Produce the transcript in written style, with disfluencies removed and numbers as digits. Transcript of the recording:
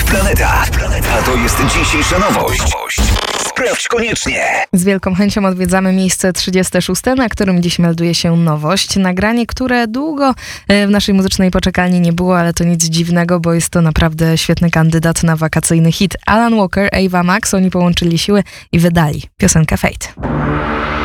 Planeta. A to jest dzisiejsza nowość. Sprawdź koniecznie. Z wielką chęcią odwiedzamy miejsce 36, na którym dziś melduje się nowość. Nagranie, które długo w naszej muzycznej poczekalni nie było, ale to nic dziwnego, bo jest to naprawdę świetny kandydat na wakacyjny hit. Alan Walker, Ava Max, oni połączyli siły i wydali piosenkę Fate.